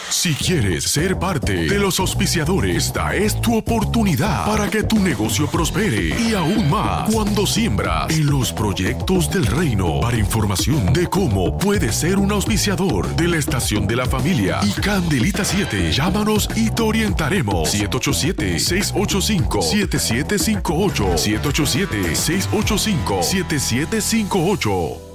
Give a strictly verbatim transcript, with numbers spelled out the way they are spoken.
Si quieres ser parte de los auspiciadores, esta es tu oportunidad para que tu negocio prospere y aún más cuando siembras en los proyectos del reino. Para información de cómo puedes ser un auspiciador de la Estación de la Familia y Candelita siete, llámanos y te orientaremos. siete ocho siete, seis ocho cinco, siete siete cinco ocho, siete ocho siete, seis ocho cinco, siete siete cinco ocho.